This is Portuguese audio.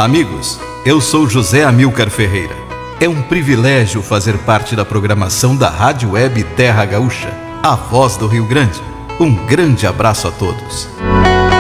Amigos, eu sou José Amilcar Ferreira. É um privilégio fazer parte da programação da Rádio Web Terra Gaúcha, a voz do Rio Grande. Um grande abraço a todos.